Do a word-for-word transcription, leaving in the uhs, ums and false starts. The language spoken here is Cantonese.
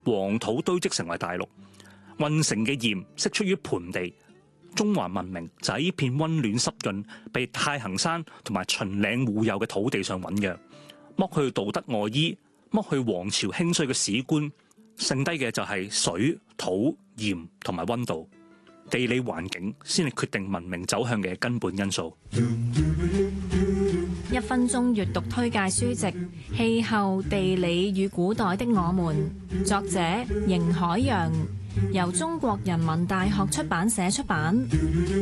黃土堆積成為大陸，運城嘅鹽釋出於盆地。中華文明就喺呢片溫暖濕潤、被太行山同埋秦嶺護佑嘅土地上醞釀。剝去道德外衣，剝去皇朝興衰嘅史觀，剩低嘅就係水、土、鹽同埋溫度。地理環境先係決定文明走向嘅根本因素。 一分鐘閱讀推介書籍《氣候、地理與古代的我們》，作者邢海洋，由中國人民大學出版社出版。